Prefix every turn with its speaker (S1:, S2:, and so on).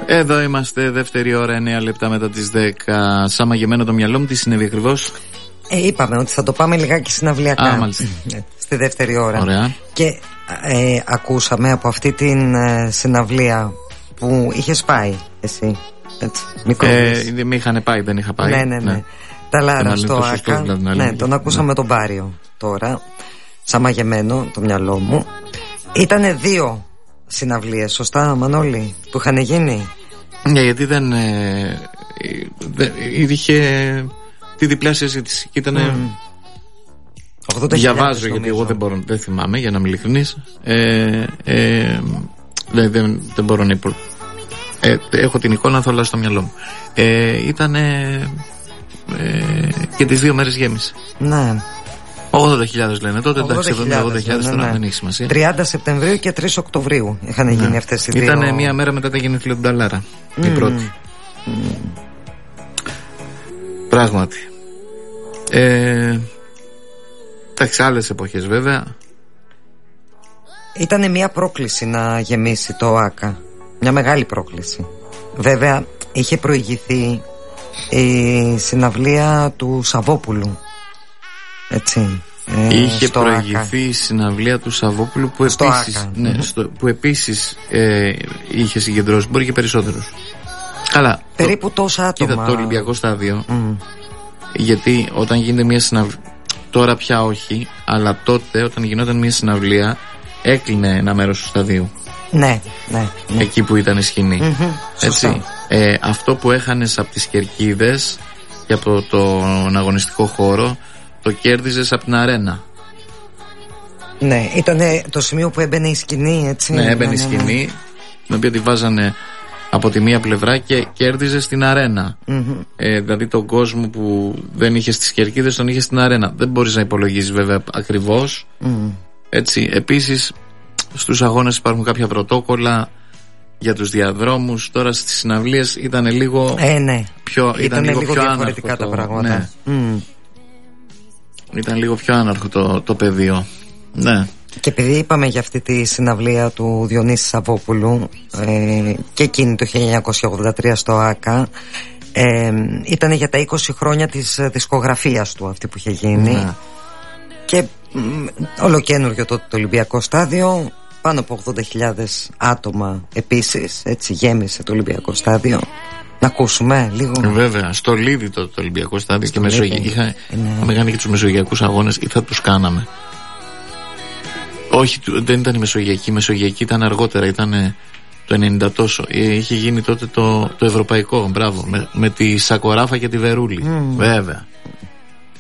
S1: Εδώ είμαστε, δεύτερη ώρα, 9 λεπτά μετά τις 10. Σαν μαγεμένο το μυαλό μου, τι συνέβη ακριβώς?
S2: Είπαμε ότι θα το πάμε λιγάκι συναυλιακά. Στη δεύτερη ώρα.
S1: Ωραία.
S2: Και ακούσαμε από αυτή την συναυλία που είχες πάει εσύ, έτσι,
S1: με είχαν πάει, δεν είχα πάει.
S2: Ναι. Τα Λάρα στο Άκα. Ναι, τον ακούσαμε τον Πάριο τώρα. Σαν μαγεμένο το μυαλό μου. Ήτανε 2 συναυλίες, σωστά Μανώλη, που είχαν γίνει?
S1: Ναι, γιατί δεν είχε τη διπλάσια ζήτηση και ήτανε
S2: 80.000,
S1: διαβάζω, γιατί εγώ δεν θυμάμαι, για να είμαι ειλικρινής. Δεν μπορώ να έχω την εικόνα, θα στο μυαλό μου. Ήτανε και τις 2 μέρες γέμισε.
S2: Ναι.
S1: 80.000 λένε τότε, εντάξει, 80.000 τώρα δεν έχει σημασία.
S2: 30 Σεπτεμβρίου και 3 Οκτωβρίου είχαν γίνει αυτές οι 2.
S1: Ήτανε μία μέρα μετά τα γενέθλια του Νταλάρα, η πρώτη. Πράγματι. Εντάξει, άλλες εποχές βέβαια.
S2: Ήτανε μία πρόκληση να γεμίσει το Άκα. Μια μεγάλη πρόκληση. Βέβαια είχε προηγηθεί η συναυλία του Σαββόπουλου, έτσι,
S1: είχε προηγηθεί η συναυλία του Σαββόπουλου που επίσης, που επίσης είχε συγκεντρώσει, μπορεί και περισσότερους. Καλά,
S2: περίπου τόσα άτομα.
S1: Είδα το Ολυμπιακό Στάδιο. Γιατί όταν γίνεται μια συναυλία, τώρα πια όχι, αλλά τότε όταν γινόταν μια συναυλία έκλεινε ένα μέρος του σταδίου.
S2: Ναι.
S1: Εκεί που ήταν η σκηνή. Έτσι. Αυτό που έχανες από τις κερκίδες και από τον αγωνιστικό χώρο το κέρδιζες από την αρένα.
S2: Ναι, ήταν το σημείο που έμπαινε η σκηνή, έτσι.
S1: Ναι, έμπαινε η σκηνή, την οποία τη βάζανε από τη μία πλευρά και κέρδιζε στην αρένα. Δηλαδή τον κόσμο που δεν είχε στις κερκίδες τον είχε στην αρένα. Δεν μπορείς να υπολογίσεις βέβαια ακριβώς. Έτσι. Επίσης στους αγώνες υπάρχουν κάποια πρωτόκολλα για τους διαδρόμους. Τώρα στις συναυλίες ήταν λίγο
S2: ήταν λίγο πιο διαφορετικά τα πράγματα.
S1: Ναι. Ήταν λίγο πιο άναρχο το πεδίο. Ναι.
S2: Και επειδή είπαμε για αυτή τη συναυλία του Διονύση Σαββόπουλου, και εκείνη το 1983 στο Άκα, ήταν για τα 20 χρόνια της δισκογραφίας του αυτή που είχε γίνει. Ναι. Και ολοκαίνουργιο τότε το Ολυμπιακό Στάδιο, πάνω από 80.000 άτομα επίσης, έτσι γέμισε το Ολυμπιακό Στάδιο. Να ακούσουμε λίγο.
S1: Βέβαια, στο Λίδι το Ολυμπιακό Στάδιο και είχαμε κάνει και τους μεσογειακούς αγώνες, ή θα τους κάναμε. Όχι, δεν ήταν η Μεσογειακή. Η Μεσογειακή ήταν αργότερα, ήταν το 90 τόσο. Είχε γίνει τότε το ευρωπαϊκό, μπράβο, με τη Σακοράφα και τη Βερούλη. Βέβαια.